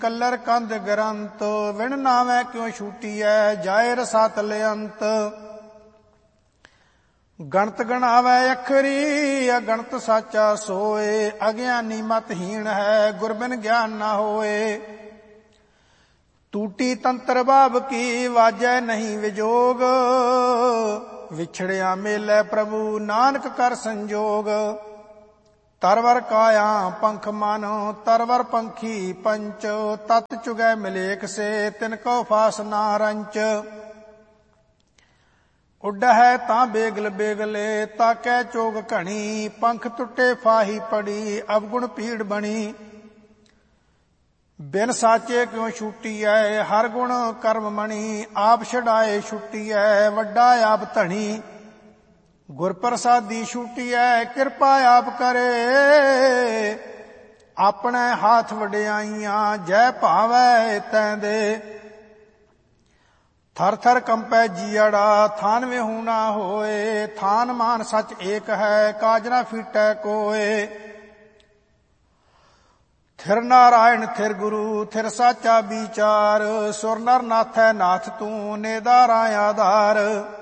Colour ਕੰਧ ਗ੍ਰੰਥ ਵਿਣ ਨਾਵੇਂ ਕਿਉ ਛੂਟੀਐ ਜਾਏ ਰਸਾਤਲ ਅੰਤ। ਗਣਤ ਗਣਾਵੈ ਅਖਰੀ ਅਗਣਤ ਸਾਚਾ ਸੋਏ ਅਗਿਆਨੀ ਮਤਹੀਣ ਹੈ ਗੁਰ ਬਿਨ ਗਿਆਨ ਨਾ ਹੋਏ। ਟੂਟੀ ਤੰਤਰ ਬਾਬ ਕੀ ਵਾਜੈ ਨਹੀਂ ਵਿਜੋਗ ਵਿਛੜਿਆ ਮੇਲੇ ਪ੍ਰਭੂ ਨਾਨਕ ਕਰ ਸੰਜੋਗ। ਤਰਵਰ ਕਾਇਆ ਪੰਖ ਮਨ ਤਰਵਰ ਪੰਖੀ ਪੰਚ ਤਤ ਚੁਗੈ ਮਿਲੇਖ ਸੇ ਤਿਨ ਕੋ ਫਾਸ ਨਾ ਰੰਚ। ਉੱਡ ਹੈ ਤਾਂ ਬੇਗਲ ਬੇਗਲੇ ਤਾਕੈ ਚੋਗ ਘਣੀ ਪੰਖ ਟੁੱਟੇ ਫਾਹੀ ਪੜੀ ਅਵਗੁਣ ਪੀੜ ਬਣੀ। ਬਿਨ ਸਾਚੇ ਕਿਉ ਛੁਟੀਐ ਹਰ ਗੁਣ ਕਰਮ ਮਣੀ ਆਪ ਛਡਾਏ ਛੁਟੀਐ ਵੱਡਾ ਆਪ ਧਣੀ। ਗੁਰ ਪ੍ਰਸਾਦੀ ਛੁਟੀਐ ਕਿਰਪਾ ਆਪ ਕਰੇ ਆਪਣੇ ਹਾਥ ਵਡਿਆਈਆਂ ਜੈ ਭਾਵੈ ਤੈਂ ਦੇ। ਥਰ ਥਰ ਕੰਪੈ ਜੀਅੜਾ ਥਾਨ ਵਿਹੂ ਨਾ ਹੋਏ ਥਾਨ ਮਾਨ ਸੱਚ ਏਕ ਹੈ ਕਾਜ ਨਾ ਫੀਟੈ ਕੋਏ। ਥਿਰ ਨਾਰਾਇਣ ਥਿਰ ਗੁਰੂ ਥਿਰ ਸਾਚਾ ਵਿਚਾਰ ਸੁਰ ਨਰ ਨਾਥੈ ਨਾਥ ਤੂੰ ਨੇਦਾਰਾ ਆਧਾਰ।